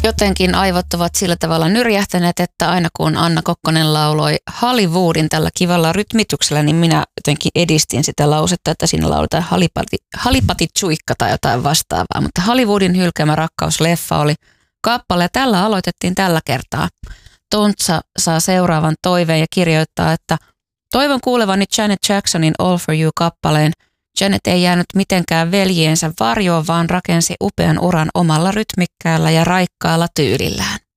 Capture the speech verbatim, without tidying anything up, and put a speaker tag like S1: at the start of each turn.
S1: jotenkin aivot ovat sillä tavalla nyrjähtäneet, että aina kun Anna Kokkonen lauloi Hollywoodin tällä kivalla rytmityksellä, niin minä jotenkin edistin sitä lausetta, että siinä lauletaan halipati, halipati tsuikka tai jotain vastaavaa. Mutta Hollywoodin hylkäämä rakkausleffa oli kappale ja tällä aloitettiin tällä kertaa. Tontsa saa seuraavan toiveen ja kirjoittaa, että toivon kuulevani Janet Jacksonin All for You-kappaleen. Janet ei jäänyt mitenkään veljiensä varjoon, vaan rakensi upean uran omalla rytmikkäällä ja raikkaalla tyylillään.